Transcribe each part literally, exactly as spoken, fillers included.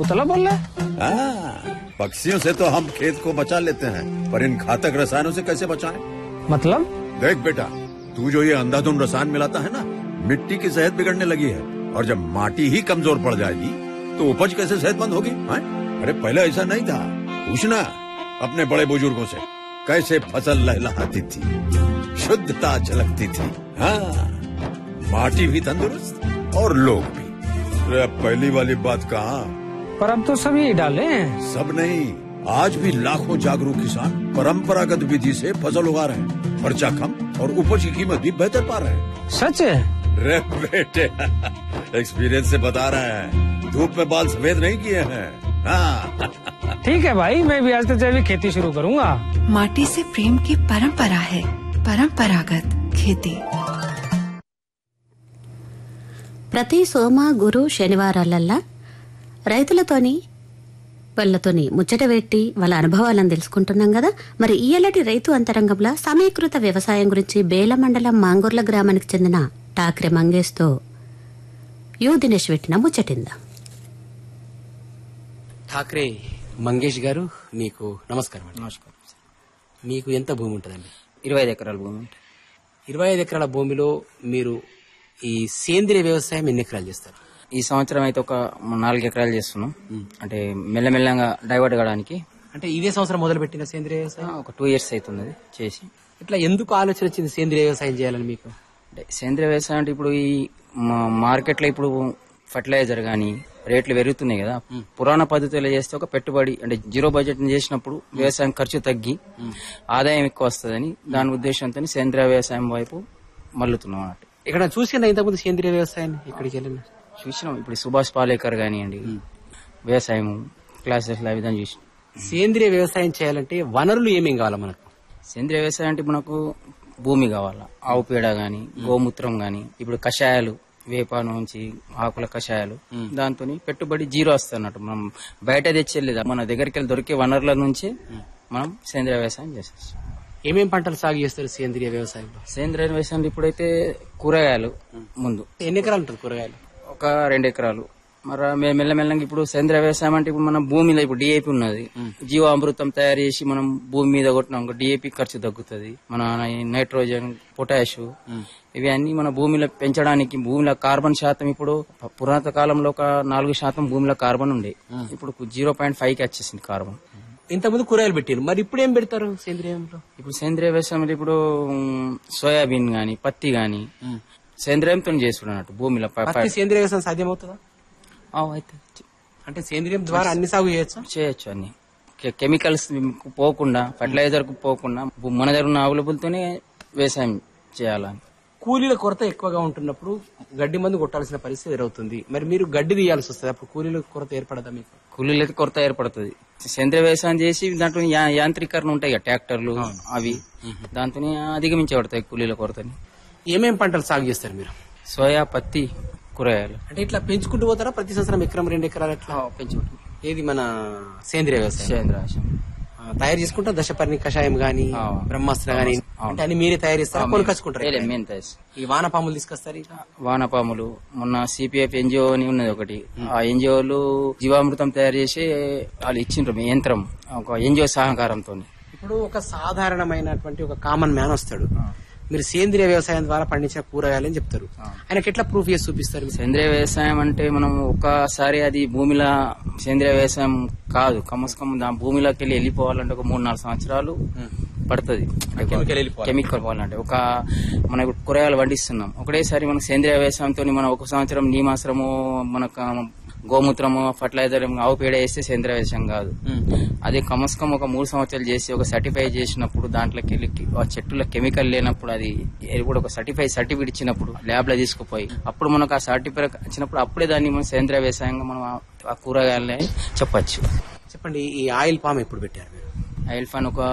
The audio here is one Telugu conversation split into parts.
उतला बोल रहा है? पक्षियों से तो हम खेत को बचा लेते हैं, पर इन घातक रसायनों से कैसे बचाएं? मतलब? देख बेटा, तू जो ये अंधाधुंध रसायन मिलाता है ना, मिट्टी की सेहत बिगड़ने लगी है। और जब माटी ही कमजोर पड़ जाएगी तो उपज कैसे सेहतमंद होगी? अरे पहले ऐसा नहीं था। पूछना अपने बड़े बुजुर्गों से, कैसे फसल लहलहाती थी, शुद्धता झलकती थी। हाँ, माटी भी तंदुरुस्त और लोग भी। अरे पहली वाली बात कहाँ, पर अब तो सभी डाले हैं। सब नहीं, आज भी लाखों जागरूक किसान परंपरागत विधि से फसल उगा रहे हैं। खर्चा कम और उपज की कीमत भी बेहतर पा रहे हैं। सच है? रे बेटे, एक्सपीरियंस से बता रहे हैं, धूप में बाल सफेद नहीं किए हैं। हाँ। ठीक है भाई, मैं भी आज से जैविक खेती शुरू करूंगा। माटी से प्रेम की परंपरा है परंपरागत खेती। ప్రతి సోమ గురు శనివారాలల్లా రైతులతోని వాళ్ళతోని ముచ్చట పెట్టి వాళ్ళ అనుభవాలను తెలుసుకుంటున్నాం కదా. మరి ఈయలటి రైతు అంతరంగంలో సమీకృత వ్యవసాయం గురించి బేల మండలం మాంగూర్ల గ్రామానికి చెందిన టాక్రె మంగేష్తో యూ దినేష్ పెట్టిన ముచ్చటిందా. ఠాక్రే మంగేష్ గారు, మీకు నమస్కారం. నమస్కారం. మీకు ఎంత భూమి ఉంటుందండి? ఇరవై ఐదు ఎకరాల భూమి. ఇరవై ఐదు ఎకరాల భూమిలో మీరు ఈ సేంద్రియ వ్యవసాయం ఎన్ని ఎకరాలు చేస్తారు? ఈ సంవత్సరం అయితే ఒక నాలుగు ఎకరాలు చేస్తున్నాం. అంటే మెల్లమెల్లగా డైవర్ట్ కావడానికి. అంటే ఇదే సంవత్సరం మొదలు పెట్టిన సేంద్రియ వ్యవసాయం? ఒక టూ ఇయర్స్ అవుతుంది చేసి. ఇట్లా ఎందుకు ఆలోచన వచ్చింది సేంద్రియ వ్యవసాయం చేయాలని మీకు? అంటే సేంద్రియ వ్యవసాయం అంటే ఇప్పుడు ఈ మార్కెట్ లో ఇప్పుడు ఫర్టిలైజర్ గానీ రేట్లు పెరుగుతున్నాయి కదా. పురాణ పద్ధతిలో చేస్తే ఒక పెట్టుబడి అంటే జీరో బడ్జెట్ చేసినప్పుడు వ్యవసాయం ఖర్చు తగ్గి ఆదాయం ఎక్కువ వస్తుందని దాని ఉద్దేశంతో సేంద్రియ వ్యవసాయం వైపు మల్లుతున్నాం అన్నట్టు. ఇక్కడ చూసిన ఇంతకుముందు సేంద్రియ వ్యవసాయం ఇక్కడికి వెళ్ళిన చూసినాం. ఇప్పుడు సుభాష్ పాలేకర్ కానివ్వండి, వ్యవసాయం క్లాసెస్ ఆ విధంగా చూసినాం. సేంద్రియ వ్యవసాయం చేయాలంటే వనరులు ఏమేం కావాలా మనకు? సేంద్రియ వ్యవసాయం అంటే మనకు భూమి కావాలా, ఆవు పేడ గాని, గోమూత్రం గాని, ఇప్పుడు కషాయాలు, వేప నుంచి ఆకుల కషాయాలు, దాంతో పెట్టుబడి జీరో వస్తుంది అన్నట్టు. మనం బయట తెచ్చేది మన దగ్గరికి వెళ్ళి దొరికే వనరుల నుంచి మనం సేంద్రియ వ్యవసాయం చేస్తాం. ఏమేం పంటలు సాగు చేస్తారు సేంద్రియ వ్యవసాయంలో? సేంద్రియ వ్యవసాయంలో ఇప్పుడైతే కూరగాయలు ముందు. ఎన్ని ఎకరాలు ఉంటుంది కూరగాయలు? ఒక రెండు ఎకరాలు. మరి మేము మెల్లమెల్లగా ఇప్పుడు సేంద్రియ వ్యవసాయం అంటే ఇప్పుడు మన భూమిలో ఇప్పుడు డిఏపి ఉన్నది, జీవామృతం తయారు చేసి మనం భూమి మీద కొట్టినాం, డిఏపి ఖర్చు తగ్గుతుంది. మన నైట్రోజన్, పొటాష్ ఇవి అన్ని మన భూమిలో పెంచడానికి. భూమిలో కార్బన్ శాతం ఇప్పుడు పురాతన కాలంలో ఒక నాలుగు శాతం భూమిలో కార్బన్ ఉండే, ఇప్పుడు జీరో పాయింట్ ఫైవ్ కి వచ్చేసింది కార్బన్. ఇంతకుముందు కూరగాయలు పెట్టారు, మరి ఇప్పుడు ఏం పెడతారు సేంద్రియంలో? ఇప్పుడు సేంద్రియ వ్యవసాయంలో ఇప్పుడు సోయాబీన్ గాని, పత్తి గాని సేంద్రియంతో చేసుకున్నాడు అన్నట్టు భూమిలో. సేంద్రియ వ్యవసాయం సాధ్యమవుతుందా? అయితే అంటే సేంద్రియం ద్వారా అన్ని సాగు చేయొచ్చు చేయొచ్చు అన్ని కెమికల్స్ పోకుండా, ఫర్టిలైజర్ కు పోకుండా మన దగ్గర ఉన్న అవైలబుల్ తోనే వ్యవసాయం చేయాలని. కూలీల కొరత ఎక్కువగా ఉంటున్నప్పుడు గడ్డి మందు కొట్టాల్సిన పరిస్థితి ఎదురవుతుంది. మరి మీరు గడ్డి తీయాల్సి వస్తుంది, అప్పుడు కూలీల కొరత ఏర్పడదా మీకు? కూలీలకి కొరత ఏర్పడుతుంది. సేంద్రియ వ్యవసాయం చేసి దాంట్లో యాంత్రీకరణ ఉంటాయి కదా, ట్రాక్టర్లు అవి, దాంతో అధిగమించబడతాయి కూలీల కొరతని. ఏమేం పంటలు సాగు చేస్తారు మీరు? సోయా, పత్తి, కూరగాయలు. అంటే ఇట్లా పెంచుకుంటూ పోతారా ప్రతి సంవత్సరం ఎకరం రెండు ఎకరాలు అట్లా పెంచుకుంటాం? ఏది మన సేంద్రియ వ్యవసాయం? సేంద్రియ వ్యవసాయం తయారు చేసుకుంటాం. దశపర్ణి కషాయం గానీ, బ్రహ్మాస్త్ర గానీ అంటే అన్ని మీరే తయారు చేస్తారా, కొనుకొచ్చుకుంటారు? మేము తయారు. ఈ వానపాములు తీసుకొస్తారు? వానపాములు మొన్న సిపిఎఫ్ ఎన్జిఓ అని ఉన్నది ఒకటి, ఆ ఎన్జిఓలు జీవామృతం తయారు చేసి వాళ్ళు ఇచ్చిండ్రు యంత్రం, ఒక ఎన్జిఓ సహకారంతో. ఇప్పుడు ఒక సాధారణమైనటువంటి ఒక కామన్ మ్యాన్ వస్తాడు, మీరు సేంద్రియ వ్యవసాయం ద్వారా పండించిన కూరగాయలు అని చెప్తారు, ఆయనకి ఎట్లా ప్రూఫ్ చేసి చూపిస్తారు? సేంద్రియ వ్యవసాయం అంటే మనం ఒక్కసారి అది భూమిలో సేంద్రియ వ్యవసాయం కాదు, కమస్ కమ్ భూమిలోకి వెళ్ళి వెళ్ళిపోవాలంటే ఒక మూడు నాలుగు సంవత్సరాలు పడుతుంది. కెమికల్ పోవాలంటే ఒక మన కూరగాయలు పండిస్తున్నాం ఒకటేసారి మనకు సేంద్రియ వ్యవసాయంతో మనం ఒక సంవత్సరం నీమాశ్రము, మనకు గోమూత్రము, ఫర్టిలైజర్, ఆవు పేడ వేస్తే సేంద్రియ వ్యవసాయం కాదు. అదే కమస్ కమ్ ఒక మూడు సంవత్సరాలు చేసి ఒక సర్టిఫై చేసినప్పుడు, దాంట్లోకి వెళ్ళి ఆ చెట్టులో కెమికల్ లేనప్పుడు, అది కూడా ఒక సర్టిఫై సర్టిఫికేట్ ఇచ్చినప్పుడు ల్యాబ్ లో తీసుకుపోయి అప్పుడు మనకు ఆ సర్టిఫికేట్ వచ్చినప్పుడు అప్పుడే దాన్ని మనం సేంద్రియ వ్యవసాయంగా మనం ఆ కూరగాయలనే చెప్పచ్చు. చెప్పండి, ఈ ఆయిల్ పామ్ ఎప్పుడు పెట్టారు మీరు? ఆయిల్ పామ్ ఒక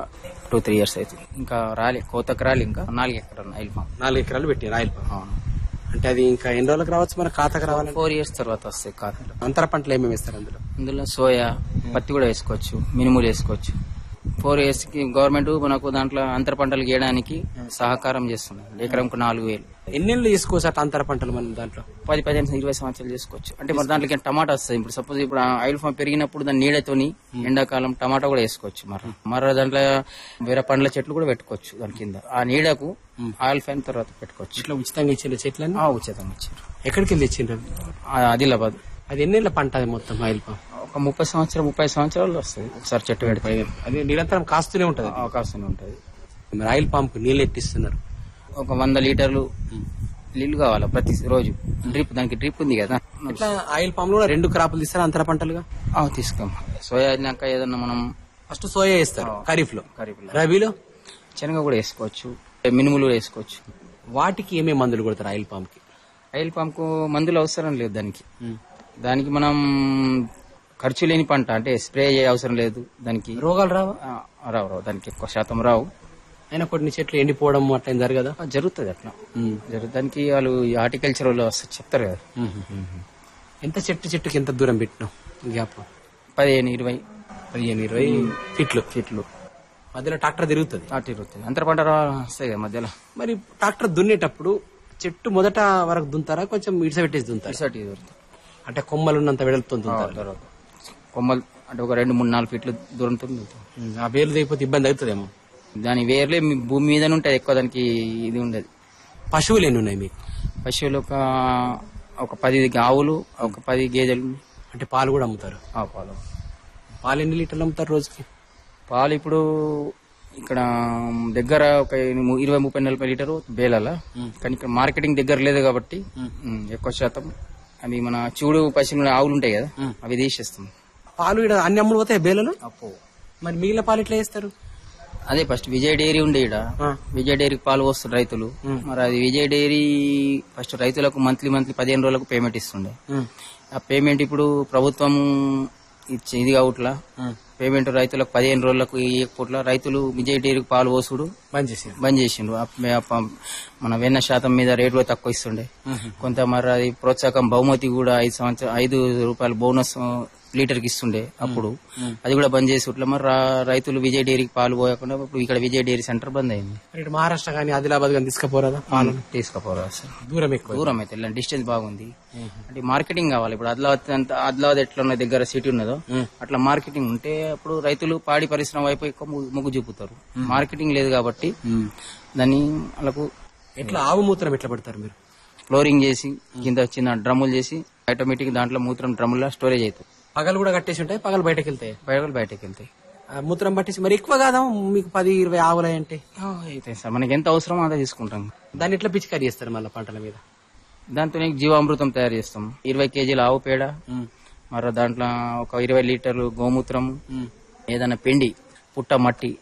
టూ త్రీ ఇయర్స్ అవుతుంది, ఇంకా రాలే, కోతకు రాలి. ఇంకా నాలుగు ఎకరాలు ఆయిల్ పామ్. నాలుగు ఎకరాలు పెట్టారు ఆయిల్ పామ్. అంటే అది ఇంకా ఎన్ని రోజులకు రావచ్చు మన ఖాతాకు రావాలి? ఫోర్ ఇయర్స్ తర్వాత వస్తాయి ఖాతాలో. అంతర పంటలు ఏమేమి వేస్తారు అందులో? అందులో సోయా, పత్తి కూడా వేసుకోవచ్చు, మినుములు వేసుకోవచ్చు. ఫోర్ ఇయర్స్ కి గవర్నమెంట్ మనకు దాంట్లో అంతర పంటలు గీయడానికి సహకారం చేస్తుంది. ఎకరంకు నాలుగు వేలు. ఎన్నెళ్ళు తీసుకోవచ్చు అట్లా అంతర పంటలు మనం దాంట్లో? పది పదిహేను ఇరవై సంవత్సరాలు చేసుకోవచ్చు. అంటే మరి దాంట్లోకి టమాటా వస్తుంది. ఇప్పుడు సపోజ్ ఇప్పుడు ఆయిల్ ఫామ్ పెరిగినప్పుడు దాని నీడతోని ఎండాకాలం టమాటా కూడా వేసుకోవచ్చు. మరి మరి దాంట్లో వేరే పండ్ల చెట్లు కూడా పెట్టుకోవచ్చు. దాని కింద ఆ నీడకు ఆయిల్ ఫామ్ తర్వాత పెట్టుకోవచ్చు. ఇట్లా ఉచితంగా ఇచ్చిండ్రు చెట్లని? ఉచితంగా ఇచ్చారు. ఎక్కడికి వెళ్ళి ఇచ్చిండ్రు? ఆదిలాబాద్. అది ఎన్నెళ్ళ పంట అది మొత్తం ఆయిల్ పామ్? ఒక ముప్పై సంవత్సరం ముప్పై సంవత్సరాలు వస్తుంది ఒకసారి చెట్టు పెడితే. అది నిరంతరం కాస్తూనే ఉంటది. అవకాశం ఉంటది. మరి ఆయిల్ పంప్ నీళ్ళు ఎట్టిస్తున్నారు? ఒక వంద లీటర్లు నీళ్లు కావాలా ప్రతి రోజు. డ్రిప్ దానికి డ్రిప్ ఉంది కదా. ఇట్లా ఆయిల్ పామ్ లో రెండు క్రాపులు తీస్తారు అంతర పంటలుగా? తీసుకోం. సోయా అయినాక ఏదన్నా మనం ఫస్ట్ సోయా వేస్తారు ఖరీఫ్ లో. ఖరీఫ్ లో. రబీలో శనగ కూడా వేసుకోవచ్చు, మినుములు కూడా వేసుకోవచ్చు. వాటికి ఏమేమి మందులు కొడతారు ఆయిల్ పామ్ కి? ఆయిల్ పామ్ కు మందులు అవసరం లేదు. దానికి దానికి మనం ఖర్చు లేని పంట, అంటే స్ప్రే చేయ అవసరం లేదు. దానికి రోగాలు రావు? రావు రావు దానికి ఎక్కువ శాతం రావు. అయినా కొన్ని చెట్లు ఎండిపోవడం అట్లా జరగదా? జరుగుతుంది అట్లా. జరుగుతుంది. దానికి వాళ్ళు హార్టికల్చర్ వాళ్ళు చెప్తారు కదా. ఎంత చెట్టు చెట్టుకి ఎంత దూరం పెట్టినాం గ్యాప్? పదిహేను ఇరవై పదిహేను ఇరవై ఫీట్లు ఫీట్లు మధ్యలో ట్రాక్టర్ తిరుగుతుంది. తిరుగుతుంది. అంతర పంట వస్తాయి కదా మధ్యలో. మరి ట్రాక్టర్ దున్నేటప్పుడు చెట్టు మొదట వరకు దున్తారా, కొంచెం ఇడిస పెట్టేసి దున్తారా? అంటే కొమ్మలు ఉన్నంత వెడల్పుతో దున్తారు. కొమ్మలు అంటే ఒక రెండు మూడు నాలుగు ఫీట్లు దూరంతో. ఆ వేర్లు దిగిపోతే ఇబ్బంది అవుతుందేమో. దాని వేర్లే భూమి మీదనే ఉంటాయి ఎక్కువ. దానికి ఇది ఉండదు. పశువులు ఎన్ని ఉన్నాయి మీకు? పశువులు ఒక ఒక పది ఆవులు, ఒక పది గేదెలు. అంటే పాలు కూడా అమ్ముతారు? పాలు. పాలు ఎన్ని లీటర్లు అమ్ముతారు రోజుకి? పాలు ఇప్పుడు ఇక్కడ దగ్గర ఒక ఇరవై ముప్పై నలభై లీటరు బేలాల. కానీ ఇక్కడ మార్కెటింగ్ దగ్గర లేదు కాబట్టి ఎక్కువ శాతం అవి మన చూడు పశువులు ఆవులు ఉంటాయి కదా, అవి తీసేస్తాం. పాలు ఇక్కడ అన్ని అమ్ముడు పోతాయి బేలలో? మరి మిగిలిన పాలు ఎట్లా చేస్తారు? అదే ఫస్ట్ విజయ్ డైరీ ఉండే ఇక్కడ. విజయ్ డైరీకి పాలు వస్తుంది రైతులు. మరి అది విజయ్ డైరీ ఫస్ట్ రైతులకు మంత్లీ మంత్లీ పదిహేను రోజులకు పేమెంట్ ఇస్తుండే. ఆ పేమెంట్ ఇప్పుడు ప్రభుత్వం ఇచ్చి ఇది కావట్లా. పేమెంట్ రైతులకు పదిహేను రోజులకు ఇవ్వకపోట్ల రైతులు విజయ్ డైరీకి పాలు పోసుడు బంద్ చేసిండు బంద్ చేసిండు మన వెన్న శాతం మీద రేటు కూడా తక్కువ ఇస్తుండే. కొంత మరి అది ప్రోత్సాహకం బహుమతి కూడా ఐదు సంవత్సరం ఐదు రూపాయలు బోనస్ లీటర్ కి ఇస్తుండే. అప్పుడు అది కూడా బంద్ చేసి ఇట్లా మరి రైతులు విజయ్ డైరీకి పాలు పోయకుండా ఇప్పుడు ఇక్కడ విజయ్ డైరీ సెంటర్ బంద్ అయింది. మహారాష్ట్ర కానీ ఆదిలాబాద్ కానీ తీసుకుపోరాదా పాలు? తీసుకుపోరా సార్. దూరం ఎక్కువ దూరం అయితే డిస్టెన్స్ బాగుంది. అంటే మార్కెటింగ్ కావాలి. ఇప్పుడు ఆదిలాబాద్ అంతా ఆదిలాబాద్ ఎట్లా ఉన్న దగ్గర సిటీ ఉన్నదో అట్లా మార్కెటింగ్ ఉంటే అప్పుడు రైతులు పాడి పరిశ్రమ వైపు ఎక్కువ మొగ్గు చూపుతారు. మార్కెటింగ్ లేదు కాబట్టి దాన్ని వాళ్ళకు. ఎట్లా ఆవు మూత్రం ఎట్లా పడతారు మీరు? ఫ్లోరింగ్ చేసి కింద చిన్న డ్రమ్ములు చేసి ఆటోమేటిక్ దాంట్లో మూత్రం డ్రమ్ముల్లో స్టోరేజ్ అవుతుంది. పగలు కూడా కట్టేసి ఉంటాయి, పగలు బయటకు వెళ్తాయి. పగలు బయటకు వెళ్తాయి. మూత్రం పట్టేసి మరి ఎక్కువ కాదా మీకు పది ఇరవై ఆవులు అంటే? అయితే సార్ మనకి ఎంత అవసరమో అంతా తీసుకుంటాం. దాన్ని ఎట్లా పిచికారీ చేస్తారు మళ్ళీ పంటల మీద? దాంతో జీవామృతం తయారు చేస్తాం. ఇరవై కేజీల ఆవు పేడ, మరి దాంట్లో ఒక ఇరవై లీటర్లు గోమూత్రం, ఏదైనా పిండి, పుట్ట మట్టి.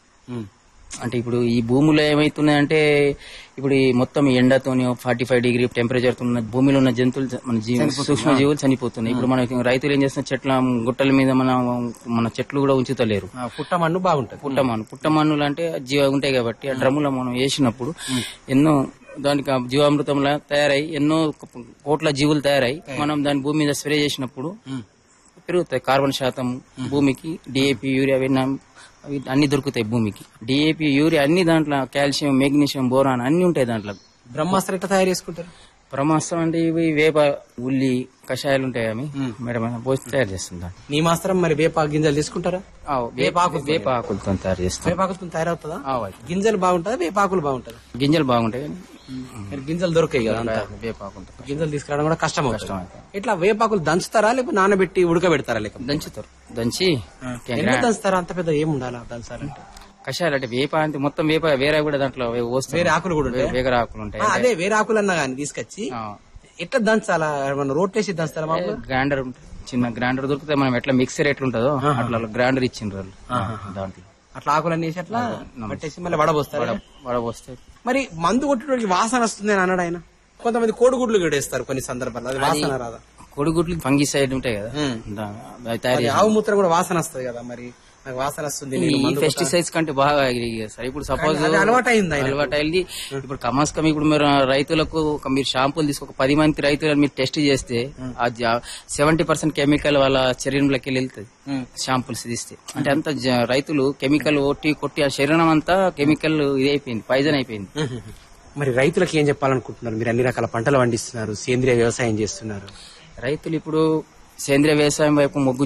అంటే ఇప్పుడు ఈ భూమిలో ఏమైతున్నాయంటే ఇప్పుడు ఈ మొత్తం ఎండతోని ఫార్టీ ఫైవ్ డిగ్రీ టెంపరేచర్ తో ఉన్న భూమిలో ఉన్న జంతువులు మన జీవులు సూక్ష్మ జీవులు చనిపోతున్నాయి. ఇప్పుడు మన రైతులు ఏం చేస్తున్న చెట్ల గుట్టల మీద మన మన చెట్లు కూడా ఉంచుతలేరు. పుట్టమన్ను బాగుంటుంది. పుట్టమన్ను పుట్టమన్నులు అంటే జీవ ఉంటాయి కాబట్టి ఆ డ్రమ్ములో మనం వేసినప్పుడు ఎన్నో దానికి జీవామృతంలా తయారై ఎన్నో కోట్ల జీవులు తయారై మనం దాని భూమి మీద స్ప్రే చేసినప్పుడు పెరుగుతాయి. కార్బన్ శాతం భూమికి డిఏపి యూరియా అవి అన్ని దొరుకుతాయి భూమికి. డిఏపి యూరియా అన్ని దాంట్లో కాల్షియం మెగ్నీషియం బోరాన్ అన్ని ఉంటాయి దాంట్లో. బ్రహ్మాస్త్రం ఎట్లా తయారు చేసుకుంటారు? బ్రహ్మాస్త్రం అంటే ఇవి వేప ఉల్లి కషాయాలు ఉంటాయి అవి మేడం పోసి తయారు చేస్తుంది. నీ మాస్త్రం మరి వేప గింజలు తీసుకుంటారా? వేపాకు వేప ఆకులతో తయారు చేస్తాం. వేపాకులతో తయారవుతుందా? గింజలు బాగుంటుందా వేపాకులు బాగుంటుందా? గింజలు బాగుంటాయి. గింజలు దొరకాయి కదా వేపాకు. గింజలు తీసుకురావడం కూడా కష్టం కష్టం. ఇట్లా వేపాకులు దంచుతారా లేకపోతే నానబెట్టి ఉడకబెడతారా? లేక దంచుతారు. దంచి దంచుతారా? అంత పెద్ద ఏం ఉండాలా దంచాలంటే? కషాయాలు అంటే వేప అంటే మొత్తం వేప వేరే కూడా దాంట్లో వేరే ఆకులు కూడా ఉంటాయి. వేరే ఆకులు ఉంటాయి. అదే వేరే ఆకులు అన్నా కానీ తీసుకొచ్చి ఎట్లా దంచాలా? మనం రోట్లేసి దంచుతారా? మాకు గ్రైండర్ ఉంటుంది, చిన్న గ్రైండర్ దొరుకుతాయి. మనం ఎట్లా మిక్సర్ ఎట్లుంటదో అట్లా గ్రైండర్ ఇచ్చిండ్రు దాంట్లో. అట్లా ఆకులన్నీ వేసి అట్లా పట్టేసి మళ్ళీ వడబోస్తారు. వడబోస్తాయి. మరి మందు కొట్టడానికి వాసన వస్తుంది అని అన్నాడు ఆయన. కొంతమంది కోడిగుడ్లు గడేస్తారు కొన్ని సందర్భాల్లో, అది వాసన రాదా? కోడిగుడ్లు ఫంగిసైడ్ ఉంటాయి కదా, ఆవు మూత్రం కూడా వాసన వస్తుంది కదా, మరి నాకు వాసన వస్తుంది. పెస్టిసైడ్స్ కంటే బాగా సార్ ఇప్పుడు సపోజ్ అలవాటు అయింది అలవాటు అయింది ఇప్పుడు కమాస్ కమ్ ఇప్పుడు మీరు రైతులకు మీరు షాంపూలు తీసుకు ఒక పది మంది రైతులను మీరు టెస్ట్ చేస్తే సెవెంటీ పర్సెంట్ కెమికల్ వాళ్ళ శరీరంలోకి వెళ్ళి వెళ్తుంది షాంపూల్స్ తీస్తే. అంటే అంత రైతులు కెమికల్ కొట్టి కొట్టి ఆ శరీరం అంతా కెమికల్ ఇది అయిపోయింది, పాయిజన్ అయిపోయింది. మరి రైతులకు ఏం చెప్పాలనుకుంటున్నారు? మీరు అన్ని రకాల పంటలు పండిస్తున్నారు, సేంద్రియ వ్యవసాయం చేస్తున్నారు. రైతులు ఇప్పుడు సేంద్రియ వ్యవసాయం వైపు మొగ్గు